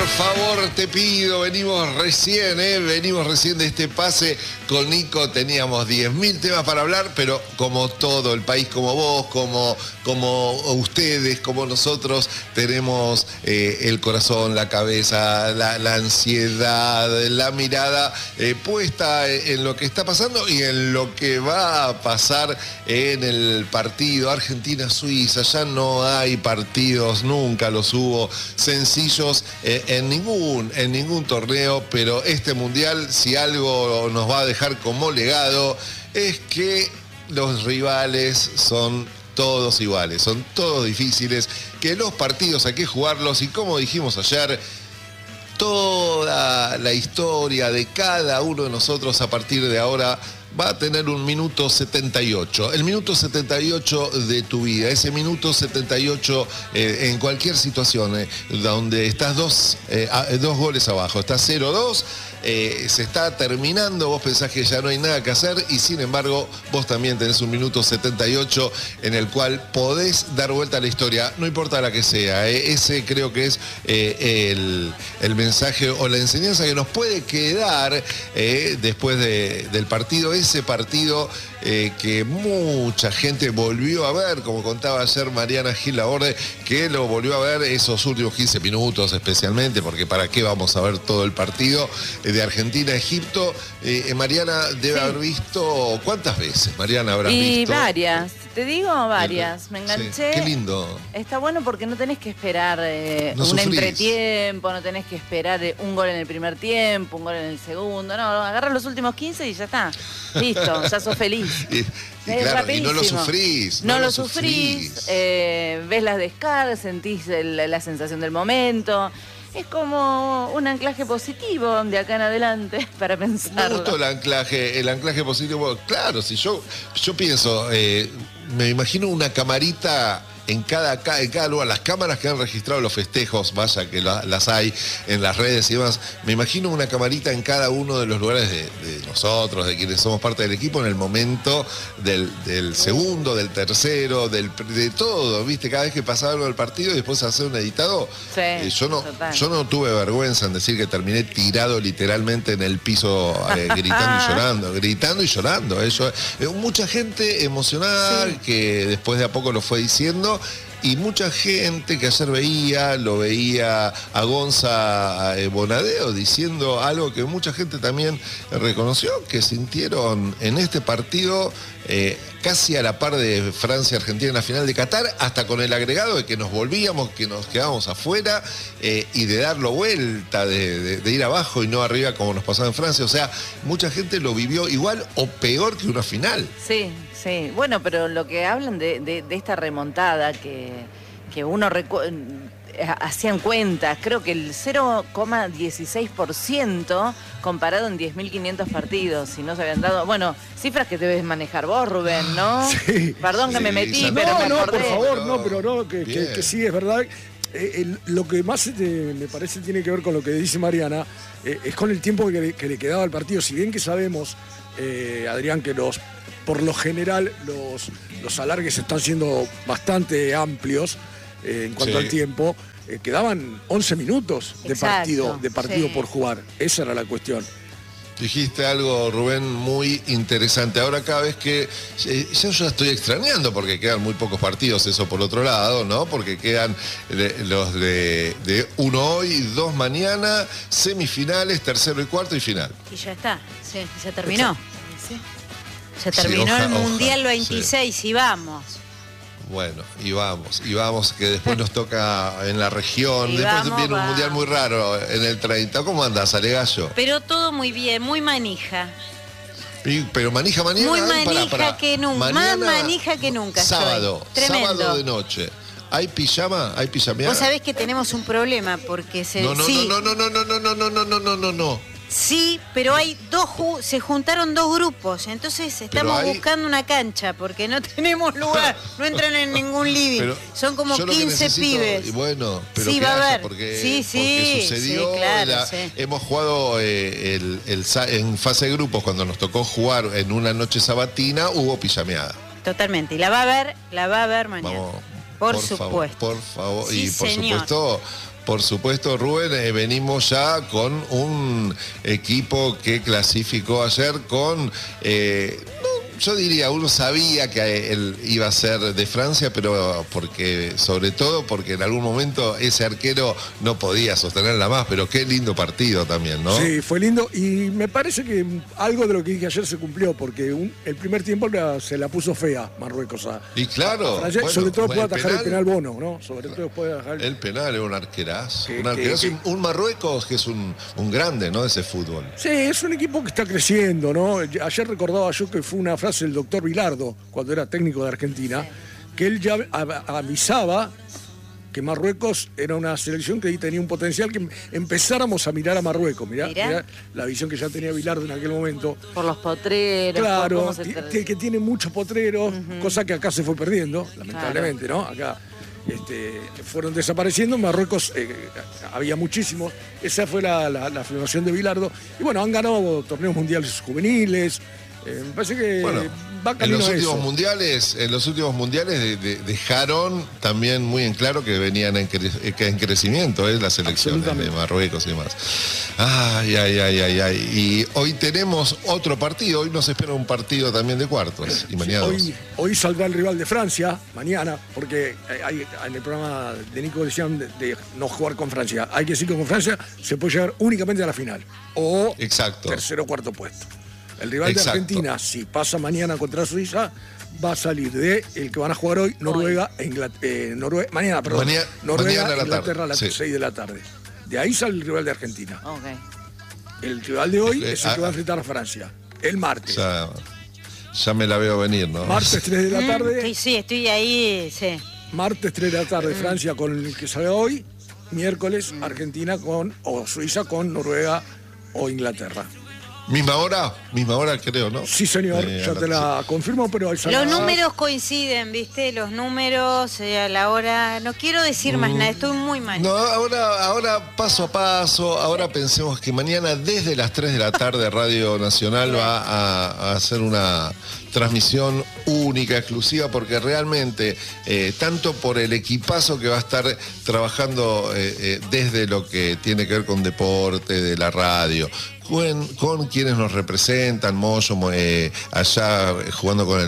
favor te pido, venimos recién de este pase con Nico, teníamos 10.000 temas para hablar, pero como todo el país, como vos, como ustedes, como nosotros, tenemos el corazón, la cabeza, la ansiedad, la mirada puesta en lo que está pasando y en lo que va a pasar en el partido Argentina-Suiza. Ya no hay partidos, nunca los hubo sencillos en ningún torneo, pero este mundial, si algo nos va a dejar como legado, es que los rivales son todos iguales, son todos difíciles, que los partidos hay que jugarlos y, como dijimos ayer, toda la historia de cada uno de nosotros a partir de ahora va a tener un minuto 78, el minuto 78 de tu vida, ese minuto 78 en cualquier situación, donde estás dos goles abajo, estás 0-2, se está terminando, vos pensás que ya no hay nada que hacer y sin embargo vos también tenés un minuto 78 en el cual podés dar vuelta a la historia, no importa la que sea. Ese creo que es el mensaje o la enseñanza que nos puede quedar después del partido, ese partido que mucha gente volvió a ver, como contaba ayer Mariana Gil Laborde, que lo volvió a ver esos últimos 15 minutos especialmente, porque para qué vamos a ver todo el partido de Argentina-Egipto. Mariana debe haber visto, ¿cuántas veces, Mariana, habrás visto? Y varias, te digo varias, me enganché. Sí. Qué lindo. Está bueno porque no tenés que esperar No un sufrís. entretiempo, no tenés que esperar un gol en el primer tiempo, un gol en el segundo, no, agarras los últimos 15 y ya está, listo, ya sos feliz. Y claro, y no lo sufrís. No lo sufrís, ves las descargas, sentís la sensación del momento. Es como un anclaje positivo de acá en adelante para pensar. Me gustó el anclaje positivo. Claro, si yo pienso, me imagino una camarita en cada lugar, las cámaras que han registrado los festejos, vaya que las hay en las redes y demás, me imagino una camarita en cada uno de los lugares de nosotros, de quienes somos parte del equipo, en el momento del segundo, del tercero, de todo, ¿viste? Cada vez que pasaba algo del partido y después hacer un editado, Sí, yo no tuve vergüenza en decir que terminé tirado literalmente en el piso gritando y llorando. Mucha gente emocionada que después de a poco lo fue diciendo. Y mucha gente que ayer lo veía a Gonza Bonadeo diciendo algo que mucha gente también reconoció, que sintieron en este partido casi a la par de Francia-Argentina en la final de Qatar, hasta con el agregado de que nos volvíamos, que nos quedábamos afuera y de darlo vuelta, de ir abajo y no arriba como nos pasaba en Francia. O sea, mucha gente lo vivió igual o peor que una final. Sí. Sí, bueno, pero lo que hablan de esta remontada que uno hacían cuentas, creo que el 0,16% comparado en 10.500 partidos, si no se habían dado, bueno, cifras que debes manejar vos, Rubén, ¿no? Sí. Perdón que me metí, pero me no, acordé. por favor, que sí, es verdad. Lo que más me parece tiene que ver con lo que dice Mariana, es con el tiempo que le quedaba al partido. Si bien que sabemos, Adrián, que por lo general los alargues están siendo bastante amplios en cuanto al tiempo, quedaban 11 minutos de partido por jugar. Esa era la cuestión. Dijiste algo, Rubén, muy interesante. Ahora cada vez que... yo estoy extrañando porque quedan muy pocos partidos, eso por otro lado, ¿no? Porque quedan los de uno hoy, 2 mañana, semifinales, tercero y cuarto y final. Y ya está, sí, ya terminó. Sí. Se terminó el Mundial ojalá, 26 y vamos. Bueno, y vamos, que después nos toca en la región. Y Después vamos, viene un mundial muy raro en el 30. ¿Cómo andás, Alegallo? Pero todo muy bien, muy manija. Pero manija mañana. Muy manija que nunca, más manija que nunca. Sábado Tremendo. de noche. ¿Hay pijama? ¿Hay pijameada? Vos sabés que tenemos un problema porque No. Sí, pero hay se juntaron 2 grupos, entonces estamos buscando una cancha porque no tenemos lugar, no entran en ningún living, son como 15 pibes. Y bueno, pero sí, ¿qué va a haya? haber. Porque sucedió, sí, claro, hemos jugado en fase de grupos, cuando nos tocó jugar en una noche sabatina, hubo pijameada. Totalmente, y la va a ver mañana. Vamos, Por supuesto. Por favor, Sí, y por señor. supuesto Por supuesto, Rubén, venimos ya con un equipo que clasificó ayer con... yo diría, uno sabía que él iba a ser de Francia, pero sobre todo porque en algún momento ese arquero no podía sostenerla más, pero qué lindo partido también, ¿no? Sí, fue lindo y me parece que algo de lo que dije ayer se cumplió, porque el primer tiempo se la puso fea Marruecos y claro, a Francia, sobre todo puede atajar el penal Bono, ¿no? Sobre todo puede atajar el penal, es un arquerazo. Un Marruecos que es un grande, ¿no? De ese fútbol. Sí, es un equipo que está creciendo, ¿no? Ayer recordaba yo que fue una frase del doctor Bilardo, cuando era técnico de Argentina, que él ya avisaba que Marruecos era una selección que tenía un potencial, que empezáramos a mirar a Marruecos. Mirá la visión que ya tenía Bilardo en aquel momento. Por los potreros. Claro, que tiene muchos potreros, cosa que acá se fue perdiendo, lamentablemente, ¿no? Acá fueron desapareciendo. En Marruecos había muchísimos. Esa fue la afirmación de Bilardo. Y bueno, han ganado torneos mundiales juveniles. Me parece que va camino en los a últimos eso. mundiales dejaron también muy en claro que venían en crecimiento la selección de Marruecos y demás. Ay. Y hoy tenemos otro partido. Hoy nos espera un partido también de cuartos. Y mañana hoy saldrá el rival de Francia, mañana, porque en el programa de Nico decían de no jugar con Francia. Hay que decir que con Francia se puede llegar únicamente a la final. O tercero o cuarto puesto. El rival de Argentina, si pasa mañana contra Suiza, va a salir de el que van a jugar hoy, Noruega e Inglaterra. Mañana, Inglaterra a las 6 de la tarde. De ahí sale el rival de Argentina. Okay. El rival de hoy es el que va a enfrentar a Francia. El martes. Ya me la veo venir, ¿no? Martes 3 de la tarde. Sí, estoy ahí, sí. Martes 3 de la tarde, Francia con el que sale hoy. Miércoles, Argentina o Suiza con Noruega o Inglaterra. Misma hora creo, ¿no? Sí, señor, ya te la confirmo, pero... Los números coinciden, ¿viste? Los números a la hora... No quiero decir más nada, estoy muy mal. No, ahora paso a paso, ahora pensemos que mañana desde las 3 de la tarde Radio Nacional va a hacer una transmisión única, exclusiva, porque realmente, tanto por el equipazo que va a estar trabajando desde lo que tiene que ver con deporte, de la radio, con quienes nos representan, Moyo, allá jugando con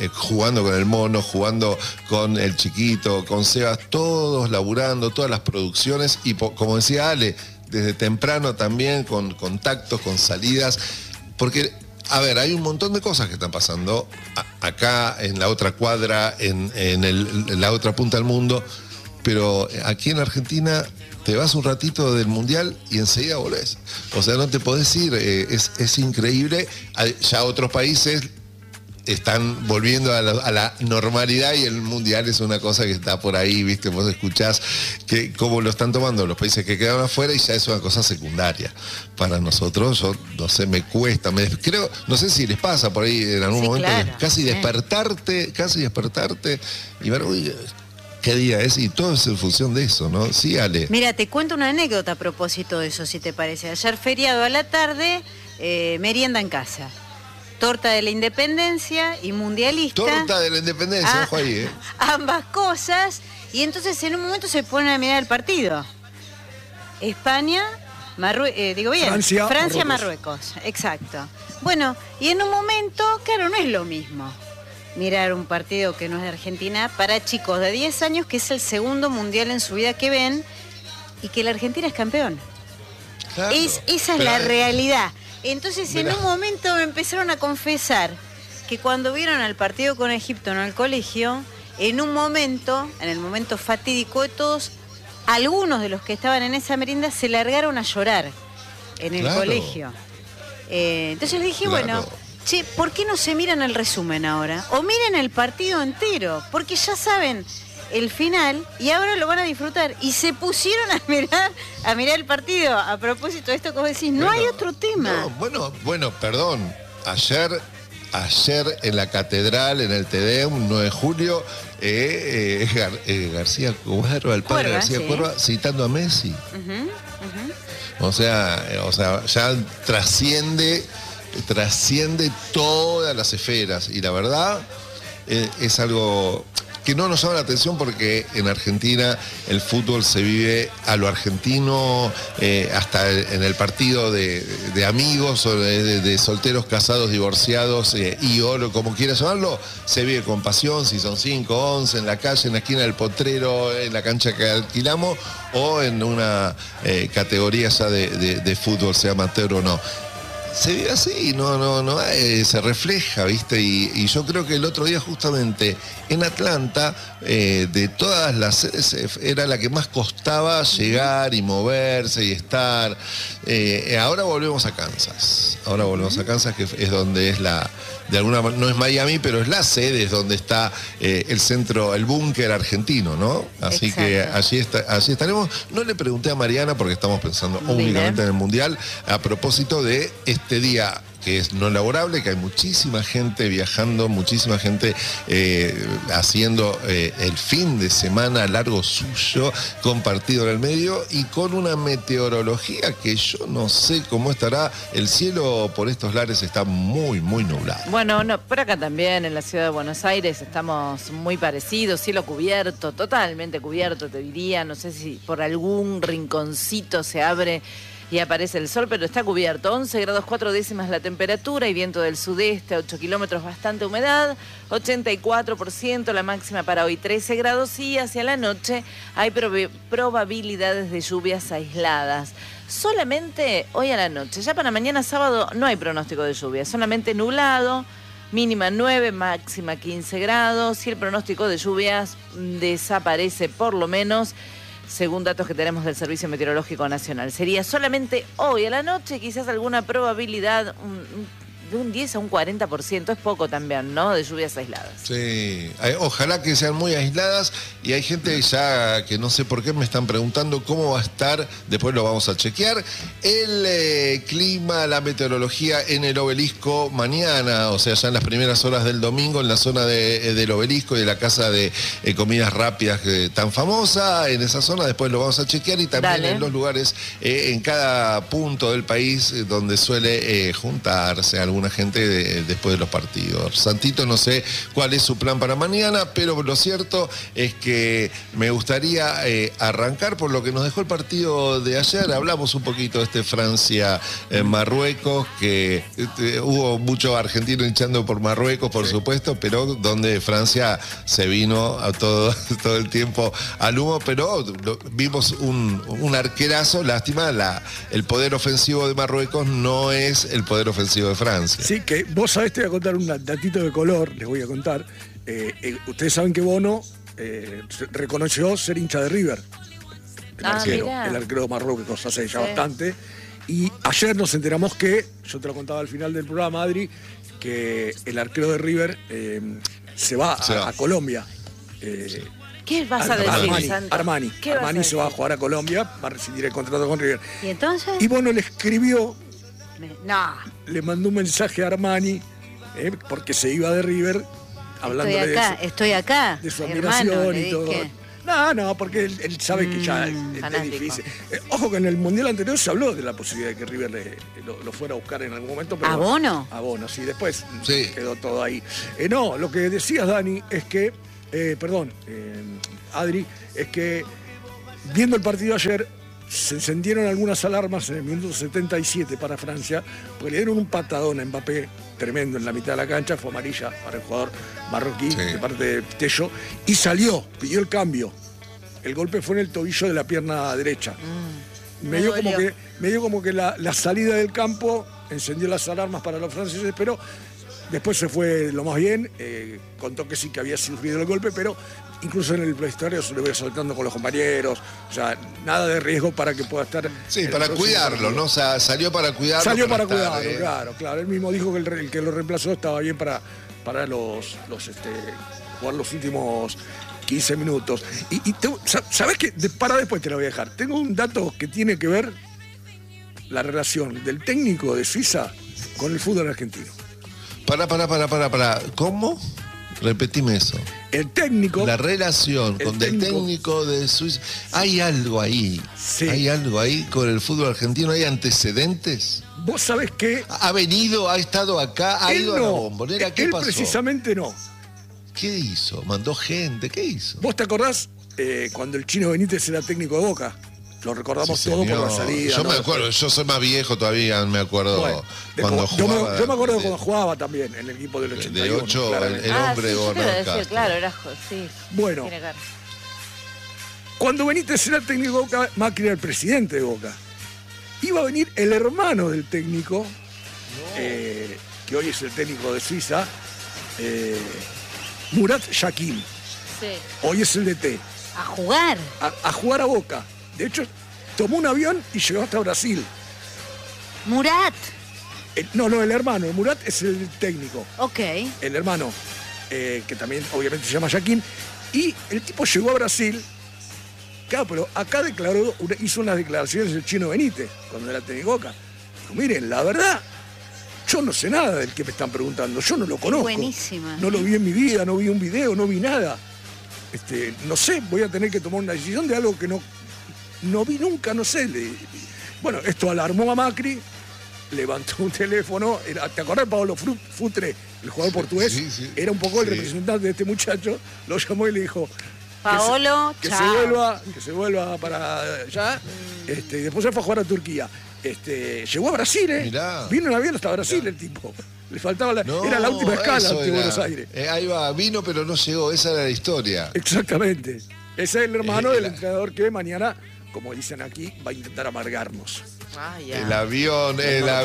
el Mono, jugando con el Chiquito, con Sebas, todos laburando, todas las producciones y como decía Ale, desde temprano también con contactos, con salidas, porque, a ver, hay un montón de cosas que están pasando acá, en la otra cuadra, en la otra punta del mundo, pero aquí en Argentina te vas un ratito del Mundial y enseguida volvés. O sea, no te podés ir, es increíble. Ya otros países están volviendo a la normalidad y el Mundial es una cosa que está por ahí, ¿viste? Vos escuchás cómo lo están tomando los países que quedan afuera y ya es una cosa secundaria. Para nosotros, yo no sé, me cuesta, creo, no sé si les pasa por ahí en algún momento, claro, casi despertarte y ver, uy, ¿qué día es? Y todo es en función de eso, ¿no? Sí, Ale. Mira, te cuento una anécdota a propósito de eso, si te parece. Ayer feriado a la tarde, merienda en casa. Torta de la Independencia y mundialista. Torta de la Independencia, ojo ahí, Ambas cosas. Y entonces en un momento se ponen a mirar el partido. España, Francia, Marruecos. Exacto. Bueno, y en un momento, claro, no es lo mismo mirar un partido que no es de Argentina para chicos de 10 años, que es el segundo mundial en su vida que ven, y que la Argentina es campeón. Claro, esa es la realidad. Entonces, en un momento me empezaron a confesar que cuando vieron al partido con Egipto en el colegio, en el momento fatídico de todos, algunos de los que estaban en esa merienda se largaron a llorar en el colegio. Entonces les dije, bueno, che, ¿por qué no se miran el resumen ahora? O miren el partido entero, porque ya saben el final y ahora lo van a disfrutar. Y se pusieron a mirar el partido. A propósito de esto que vos decís, no hay otro tema. No, bueno, perdón. Ayer en la catedral, en el Tedeum, 9 de julio, García Cuerva, el padre García Cuerva, citando a Messi. O sea, ya trasciende todas las esferas. Y la verdad es algo... que no nos llama la atención porque en Argentina el fútbol se vive a lo argentino, hasta en el partido de amigos o de solteros, casados, divorciados y oro, como quieras llamarlo, se vive con pasión, si son 5, 11, en la calle, en la esquina del potrero, en la cancha que alquilamos o en una categoría ya de fútbol, sea amateur o no. Se vive así, no se refleja, ¿viste? Y yo creo que el otro día justamente en Atlanta, de todas las sedes, era la que más costaba llegar y moverse y estar. Ahora volvemos a Kansas. Que es donde es de alguna manera, no es Miami, pero es la sede, es donde está el centro, el búnker argentino, ¿no? Así que allí estaremos. No le pregunté a Mariana porque estamos pensando únicamente en el Mundial, a propósito de este día que es no laborable, que hay muchísima gente viajando, muchísima gente haciendo el fin de semana largo suyo, compartido en el medio y con una meteorología que yo no sé cómo estará. El cielo por estos lares está muy, muy nublado. Bueno, no, por acá también, en la ciudad de Buenos Aires, estamos muy parecidos, cielo cubierto, totalmente cubierto, te diría. No sé si por algún rinconcito se abre y aparece el sol, pero está cubierto. 11 grados 4 décimas la temperatura y viento del sudeste a 8 kilómetros, bastante humedad, 84% la máxima para hoy, 13 grados y hacia la noche hay probabilidades de lluvias aisladas. Solamente hoy a la noche, ya para mañana sábado no hay pronóstico de lluvia, solamente nublado, mínima 9, máxima 15 grados y el pronóstico de lluvias desaparece por lo menos, según datos que tenemos del Servicio Meteorológico Nacional. Sería solamente hoy a la noche, quizás alguna probabilidad de un 10 a un 40%, es poco también, ¿no?, de lluvias aisladas. Sí, ojalá que sean muy aisladas y hay gente ya que no sé por qué me están preguntando cómo va a estar, después lo vamos a chequear, el clima, la meteorología en el Obelisco mañana, o sea, ya en las primeras horas del domingo en la zona del Obelisco y de la casa de comidas rápidas tan famosa, en esa zona, después lo vamos a chequear y también en los lugares, en cada punto del país donde suele juntarse alguna gente después de los partidos. Santito, no sé cuál es su plan para mañana, pero lo cierto es que me gustaría arrancar por lo que nos dejó el partido de ayer. Hablamos un poquito de Francia-Marruecos, que hubo mucho argentino hinchando por Marruecos, por supuesto, pero donde Francia se vino a todo el tiempo al humo, pero vimos un arquerazo. Lástima, el poder ofensivo de Marruecos no es el poder ofensivo de Francia. Sí, que vos sabés, te voy a contar un datito de color, les voy a contar. Ustedes saben que Bono reconoció ser hincha de River, el arquero de Marruecos, hace ya bastante. Y ayer nos enteramos que, yo te lo contaba al final del programa, Adri, que el arquero de River se va a Colombia. ¿Qué vas a decir, Santo? Armani se va a jugar a Colombia, va a rescindir el contrato con River. ¿Y entonces? Y Bono le escribió... No. Le mandó un mensaje a Armani, porque se iba de River, hablándole estoy acá, de su admiración y todo. No, porque él sabe que ya es difícil. Ojo que en el Mundial anterior se habló de la posibilidad de que River lo fuera a buscar en algún momento. Pero ¿A Bono? A Bono, sí, después quedó todo ahí. No, lo que decías, Dani, es que, Adri, es que viendo el partido ayer, se encendieron algunas alarmas en el minuto 77 para Francia, porque le dieron un patadón a Mbappé tremendo en la mitad de la cancha, fue amarilla para el jugador marroquí de parte de Tello, y pidió el cambio. El golpe fue en el tobillo de la pierna derecha. Me dio como que la salida del campo encendió las alarmas para los franceses, pero después se fue lo más bien, contó que sí que había sufrido el golpe, pero incluso en el vestuario se lo iba saltando con los compañeros, o sea, nada de riesgo para que pueda estar... Sí, para cuidarlo, ¿no? O sea, salió para cuidarlo. Salió para cuidarlo, claro. Él mismo dijo que el que lo reemplazó estaba bien para jugar los últimos 15 minutos. ¿Sabés qué? Para después te lo voy a dejar. Tengo un dato que tiene que ver la relación del técnico de Suiza con el fútbol argentino. Para. ¿Cómo? Repetime eso. El técnico... La relación del técnico de Suiza. ¿Hay algo ahí? Sí. ¿Hay algo ahí con el fútbol argentino? ¿Hay antecedentes? Vos sabés que... ¿Ha venido, ha estado acá, ha ido a la Bombonera? ¿Qué pasó? Precisamente no. ¿Qué hizo? ¿Mandó gente? ¿Qué hizo? ¿Vos te acordás cuando el Chino Benítez era técnico de Boca? Lo recordamos Sí, todo por señor. la salida. Yo me acuerdo, yo soy más viejo todavía, me acuerdo Bueno, cuando jugaba. yo me acuerdo cuando jugaba también en el equipo del 81. De 8, claramente. el hombre sí, yo gobernador quiero decir, Castro. claro, era sí. Bueno. Tiene cara. Cuando Benítez era técnico de Boca, Macri era el presidente de Boca. Iba a venir el hermano del técnico, que hoy es el técnico de Suiza, Murat Yakin. Sí. Hoy es el DT. A jugar. A jugar a Boca. De hecho, tomó un avión y llegó hasta Brasil. Murat. El hermano. El Murat es el técnico. Ok. El hermano, que también obviamente se llama Yakin. Y el tipo llegó a Brasil. Claro, pero acá hizo unas declaraciones el Chino Benítez, cuando era técnico de Boca. Dijo, miren, la verdad, yo no sé nada del que me están preguntando. Yo no lo conozco. Buenísima. No lo vi en mi vida, no vi un video, no vi nada. No sé, voy a tener que tomar una decisión de algo que no vi nunca, no sé. Bueno, esto alarmó a Macri, levantó un teléfono. ¿Te acordás de Pablo Futre, el jugador portugués? Sí. Era un poco el Sí. representante de este muchacho. Lo llamó y le dijo... Paolo, que chao. se vuelva para allá. Y después se fue a jugar a Turquía. Llegó a Brasil, Mirá. Vino en avión hasta Brasil el tipo. Le faltaba No, era la última escala eso ante era. Buenos Aires. Ahí va, vino pero no llegó, esa era la historia. Exactamente. Ese es el hermano del la- entrenador que mañana, como dicen aquí, va a intentar amargarnos. Ah, ya. El avión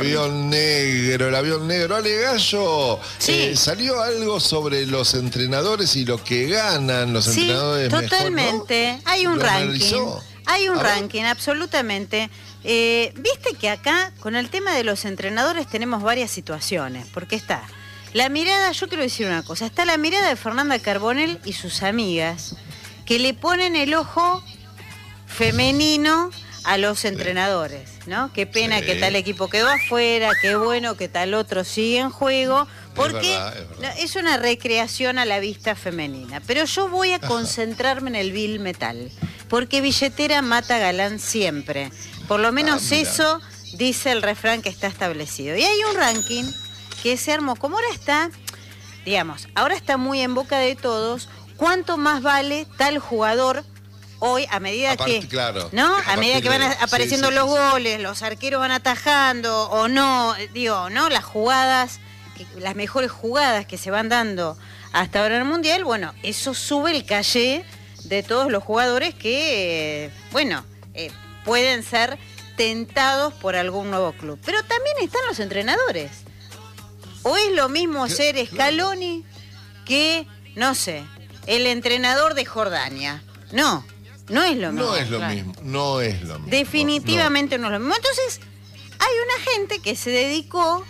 negro. Ale Gallo, Sí. salió algo sobre los entrenadores y lo que ganan los Sí, entrenadores totalmente. mejor, ¿no? Hay un ¿Lo ranking. analizó? Hay un A ver. ranking, absolutamente. Viste que acá, con el tema de los entrenadores, tenemos varias situaciones. Porque está la mirada, yo quiero decir una cosa, está la mirada de Fernanda Carbonell y sus amigas, que le ponen el ojo femenino a los entrenadores, ¿no? Qué pena Sí. que tal equipo quedó afuera, qué bueno que tal otro sigue en juego, porque verdad, es verdad. es una recreación a la vista femenina. Pero yo voy a concentrarme en el vil metal, porque billetera mata galán siempre. Por lo menos mira. eso dice el refrán que está establecido. Y hay un ranking que se armó, como ahora está, digamos, ahora está muy en boca de todos, cuánto más vale tal jugador hoy, a medida Aparte, que, claro, ¿no? a A medida partir que van de- apareciendo sí, los sí. goles, los arqueros van atajando o no, digo, ¿no? Las jugadas, las mejores jugadas que se van dando hasta ahora en el Mundial, bueno, eso sube el caché de todos los jugadores que, pueden ser tentados por algún nuevo club. Pero también están los entrenadores. O es lo mismo ser Scaloni que, no sé, el entrenador de Jordania. No es lo mismo. No es lo Claro. mismo, no es lo mismo. Definitivamente no es lo mismo. Entonces, hay una gente que se dedicó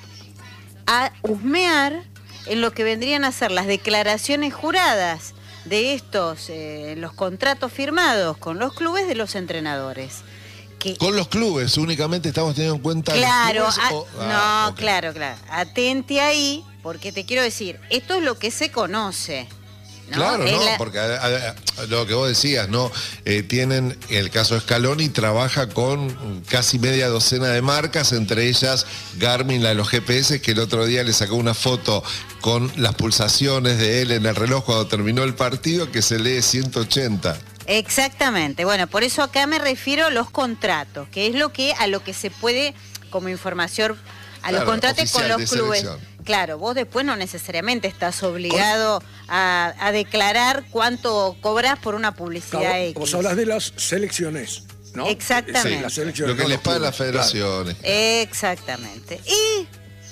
a husmear en lo que vendrían a ser las declaraciones juradas de estos, los contratos firmados con los clubes de los entrenadores. Que, Con los clubes, únicamente estamos teniendo en cuenta claro, los clubes. no, ok. claro. Atente ahí, porque te quiero decir, esto es lo que se conoce. ¿no? Claro, Es no, la- porque lo que vos decías, ¿no? Tienen el caso Scaloni, trabaja con casi media docena de marcas, entre ellas Garmin, la de los GPS, que el otro día le sacó una foto con las pulsaciones de él en el reloj cuando terminó el partido, que se lee 180. Exactamente. Bueno, por eso acá me refiero a los contratos, que es a lo que se puede, como información, a los Claro, contratos con oficial los de clubes. selección. Claro, vos después no necesariamente estás obligado a declarar cuánto cobras por una publicidad Claro, X. vos hablas de las selecciones, ¿no? Exactamente. Sí, las selecciones, Lo que no les los pagan las clubes, claro. federaciones. Exactamente. Y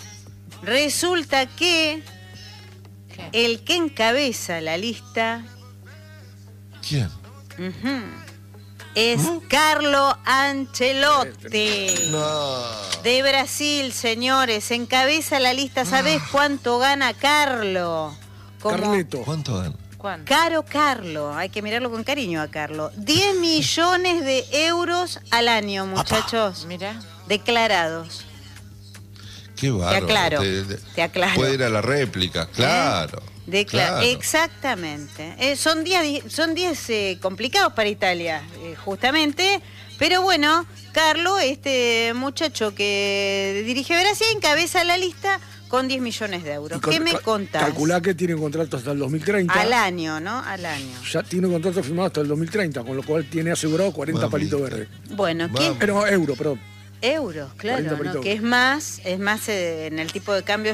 resulta que el que encabeza la lista ¿Quién? es Carlo Ancelotti. No. De Brasil, señores, encabeza la lista. ¿Sabés cuánto gana Carlo? Carleto. ¿Cuánto dan? ¿Cuánto? Caro Carlo, hay que mirarlo con cariño a Carlo. 10 millones de euros al año, muchachos, Mira. declarados. Qué bárbaro. aclaro, te aclaro. Puede ir a la réplica, claro. Claro. Exactamente. Son días complicados para Italia, justamente. Pero bueno, Carlo, este muchacho que dirige Brasil, encabeza la lista con 10 millones de euros. Y ¿Qué me contás? Calculá que tiene un contrato hasta el 2030. Al año, ¿no? Al año. Ya tiene un contrato firmado hasta el 2030, con lo cual tiene asegurado 40 Mami. palitos verdes. Bueno, ¿qué? No, euro, perdón. Euros, claro, 40 ¿no? palitos. Que es más en el tipo de cambio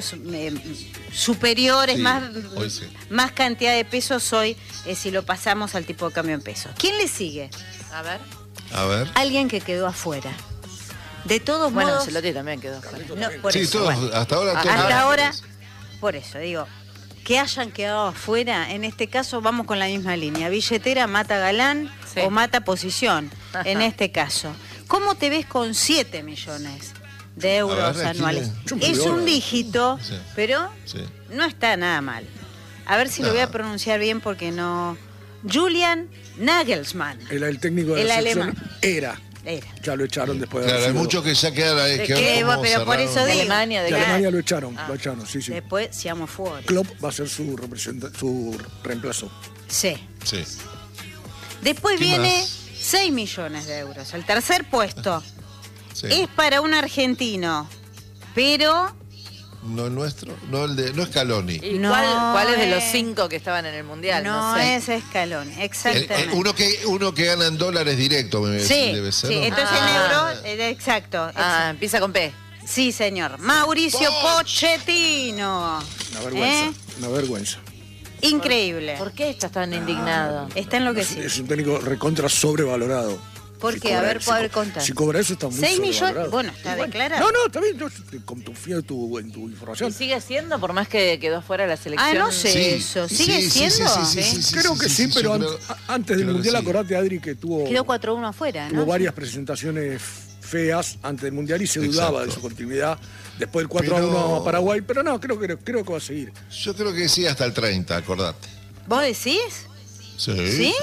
superior, es Sí, más, hoy sí. más cantidad de pesos hoy si lo pasamos al tipo de cambio en pesos. ¿Quién le sigue? A ver. A ver. Alguien que quedó afuera. De todos Bueno, modos... Ancelotti también quedó fuera. No, por Sí, eso, todos, bueno. hasta ahora todos. Hasta ahora, por eso digo, que hayan quedado afuera, en este caso vamos con la misma línea. Billetera mata galán Sí. o mata posición, en este caso. ¿Cómo te ves con 7 millones de euros A ver, anuales? Chile. Es un dígito, Sí. pero Sí. no está nada mal. A ver si lo No. voy a pronunciar bien porque no... Julian Nagelsmann. El técnico de El la selección alemán. era. Era. Ya lo echaron después de Claro, haber hay sido- muchos que ya quedaron pero por cerrados. eso De digo. Alemania, De de Alemania lo echaron, sí, sí. Después seamos fuertes. Klopp va a ser su reemplazo. Sí. Sí. Después ¿Qué viene más? 6 millones de euros. El tercer puesto Sí. es para un argentino, pero No el nuestro, no es Scaloni. ¿Y No cuál es de los es- 5 que estaban en el Mundial? no sé. es Escalón. Exactamente. Uno que gana en dólares directo, Sí, debe ser. sí, ¿no? entonces Ah. en euros, exacto. Ah, empieza con P. Sí, señor. Mauricio Pochettino. Una vergüenza. ¿Eh? Una vergüenza. Increíble. ¿Por qué estás tan indignado? Está en lo que Es, sí. es un técnico recontra sobrevalorado. ¿Por qué? A cobra- ver, poder contar. Si cobra eso está muy 6 millones, sobrevalorado. bueno, está Y declarado. No, está bien, yo confío en tu ¿Y información. sigue siendo, por más que quedó fuera de la selección? Ah, no sé Sí, eso. ¿Sigue sí, sí, siendo? sí, sí, sí, Creo que sí, pero yo creo- antes del creo que Mundial, sí. acordate, Adri, que tuvo Quedó 4-1 afuera, ¿no? varias presentaciones feas antes del Mundial y se dudaba Exacto. de su continuidad después del 4-1 Pero- a Paraguay, pero no, creo que va a seguir. Yo creo que sí, hasta el 30, acordate. ¿Vos decís? Sí. ¿Sí?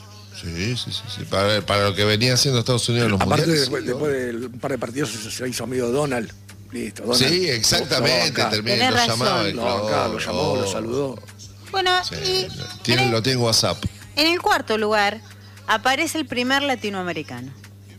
Sí. Para lo que venía haciendo Estados Unidos en los Aparte, mundiales. después de un par de partidos se hizo amigo de Donald. Listo, Donald. Sí, exactamente. Lo Tenés Lo llamaba. razón. acá, lo llamó, lo saludó. Bueno, Sí, y lo tiene en WhatsApp. en el cuarto lugar aparece el primer latinoamericano.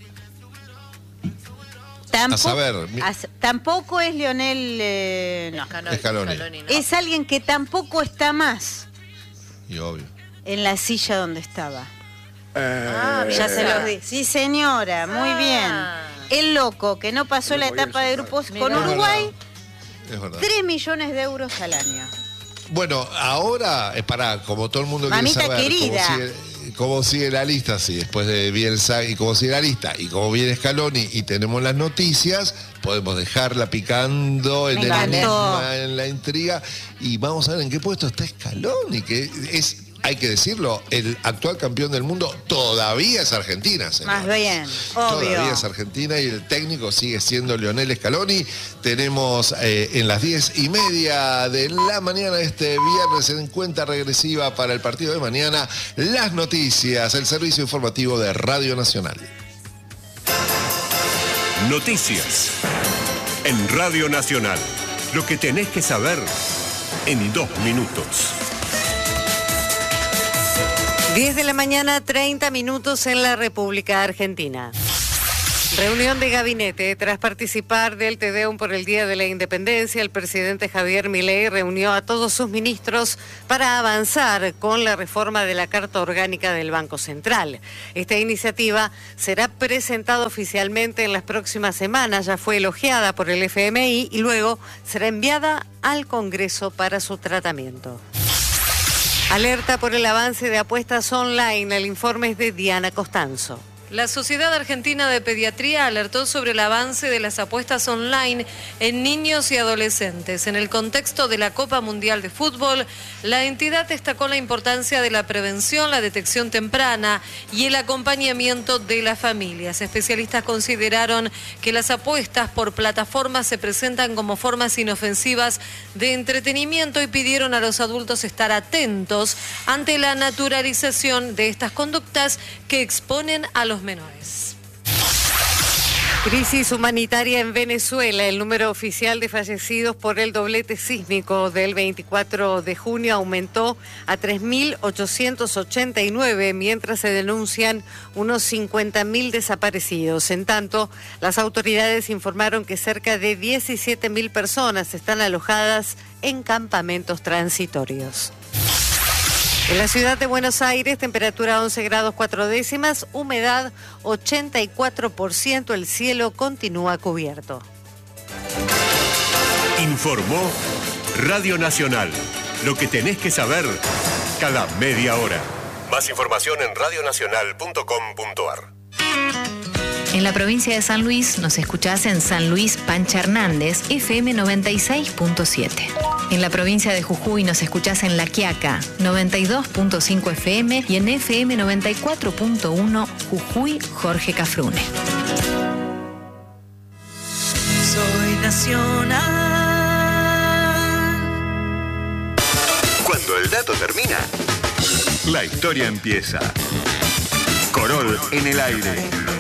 saber, Tampoco es Lionel, no. Scaloni. ¿no? Es alguien que tampoco está más Y obvio. en la silla donde estaba. Ah, Ya mira. se los di. Sí, señora, muy Ah. bien. El loco que no pasó la Loco bien, etapa de sí, grupos Mirá. con Uruguay, Es verdad. 3 millones de euros al año. Bueno, ahora, como todo el mundo Mamita quiere saber querida. cómo sigue la lista, sí, después de Bielsa y cómo sigue la lista, y cómo viene Scaloni, y tenemos las noticias, podemos dejarla picando en Me encantó. en la intriga, y vamos a ver en qué puesto está Scaloni, que es, hay que decirlo, el actual campeón del mundo todavía es Argentina, señores. Más bien, obvio. Todavía es Argentina y el técnico sigue siendo Lionel Scaloni. Tenemos en las 10:30 de la mañana este viernes en cuenta regresiva para el partido de mañana, las noticias, el servicio informativo de Radio Nacional. Noticias. En Radio Nacional. Lo que tenés que saber en 2 minutos. 10 de la mañana, 30 minutos en la República Argentina. Reunión de gabinete. Tras participar del Te Deum por el Día de la Independencia, el presidente Javier Milei reunió a todos sus ministros para avanzar con la reforma de la Carta Orgánica del Banco Central. Esta iniciativa será presentada oficialmente en las próximas semanas. Ya fue elogiada por el FMI y luego será enviada al Congreso para su tratamiento. Alerta por el avance de apuestas online. El informe es de Diana Costanzo. La Sociedad Argentina de Pediatría alertó sobre el avance de las apuestas online en niños y adolescentes. En el contexto de la Copa Mundial de Fútbol, la entidad destacó la importancia de la prevención, la detección temprana y el acompañamiento de las familias. Especialistas consideraron que las apuestas por plataformas se presentan como formas inofensivas de entretenimiento y pidieron a los adultos estar atentos ante la naturalización de estas conductas que exponen a los menores. Crisis humanitaria en Venezuela. El número oficial de fallecidos por el doblete sísmico del 24 de junio aumentó a 3.889, mientras se denuncian unos 50.000 desaparecidos. En tanto, las autoridades informaron que cerca de 17.000 personas están alojadas en campamentos transitorios. En la ciudad de Buenos Aires, temperatura 11 grados 4 décimas, humedad 84%, el cielo continúa cubierto. Informó Radio Nacional. Lo que tenés que saber cada media hora. Más información en radionacional.com.ar. En la provincia de San Luis nos escuchás en San Luis Pancha Hernández, FM 96.7. En la provincia de Jujuy nos escuchás en La Quiaca, 92.5 FM y en FM 94.1 Jujuy Jorge Cafrune. Soy nacional. Cuando el dato termina, la historia empieza. Corol en el aire.